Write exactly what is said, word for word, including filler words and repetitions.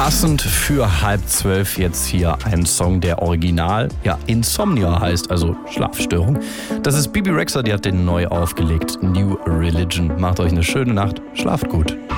Passend für halb zwölf jetzt hier ein Song, der original ja Insomnia heißt, also Schlafstörung. Das ist Bebe Rexha, die hat den neu aufgelegt. New Religion. Macht euch eine schöne Nacht. Schlaft gut.